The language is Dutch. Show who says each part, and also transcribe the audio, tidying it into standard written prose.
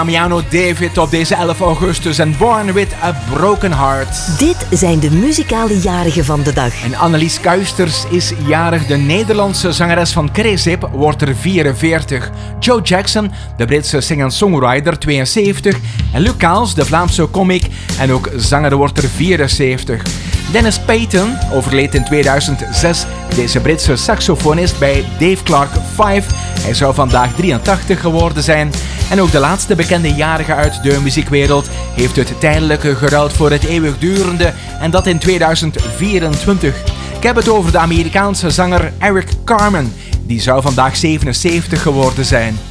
Speaker 1: Damiano David op deze 11 augustus en Born With A Broken Heart.
Speaker 2: Dit zijn de muzikale jarigen van de dag.
Speaker 1: En Annelies Kuijsters is jarig. De Nederlandse zangeres van Crazy wordt er 44. Joe Jackson, de Britse singer-songwriter, 72. En Luc Kaels, de Vlaamse comic en ook zanger, wordt er 74. Dennis Payton overleed in 2006. Deze Britse saxofonist bij Dave Clark 5. Hij zou vandaag 83 geworden zijn. En ook de laatste bekende jarige uit de muziekwereld heeft het tijdelijke geruild voor het eeuwigdurende, en dat in 2024. Ik heb het over de Amerikaanse zanger Eric Carmen. Die zou vandaag 77 geworden zijn.